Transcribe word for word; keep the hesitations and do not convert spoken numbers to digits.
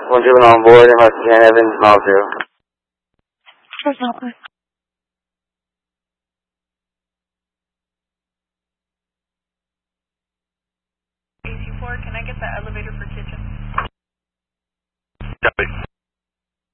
One juvenile on board, M R C Jan Evans, mile zero. Where's Malcolm? A C four, can I get that elevator for kitchen?